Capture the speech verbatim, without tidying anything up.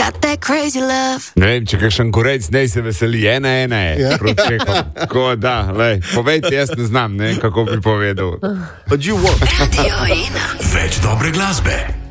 Got that crazy love. Ne vem, če kakšen korejc ne se veseli, ena, ena je. Ja. Proti Čehom. Tako da, lej, povejte, jaz ne znam, ne, kako bi povedal. But you won't. Radio ena. Več dobre glasbe.